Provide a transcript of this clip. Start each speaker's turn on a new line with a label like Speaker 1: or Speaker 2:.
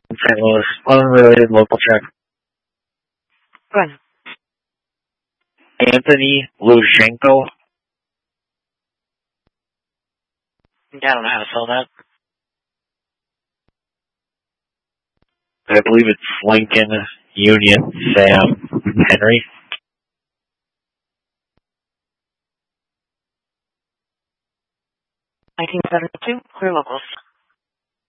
Speaker 1: St. Louis. Unrelated local check.
Speaker 2: Go ahead.
Speaker 1: Anthony Lushenko.
Speaker 2: I don't know how to spell that.
Speaker 1: I believe it's Lincoln Union Sam Henry.
Speaker 2: 1972, clear locals.